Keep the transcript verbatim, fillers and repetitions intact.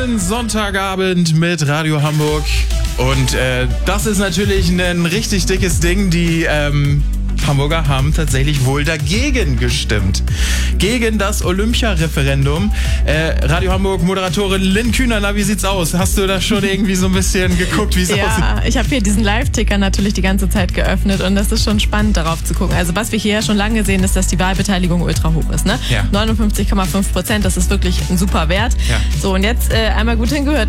Schönen Sonntagabend mit Radio Hamburg. Und äh, das ist natürlich ein richtig dickes Ding. Die ähm, Hamburger haben tatsächlich wohl dagegen gestimmt. Gegen das Olympia-Referendum. Äh, Radio Hamburg Moderatorin Lynn Kühner, na, wie sieht's aus? Hast du da schon irgendwie so ein bisschen geguckt, wie es ja, aussieht? Ja, ich habe hier diesen Live-Ticker natürlich die ganze Zeit geöffnet und das ist schon spannend, darauf zu gucken. Also was wir hier schon lange sehen, ist, dass die Wahlbeteiligung ultra hoch ist. Ne? Ja. neunundfünfzig Komma fünf Prozent, das ist wirklich ein super Wert. Ja. So, und jetzt äh, einmal gut hingehört.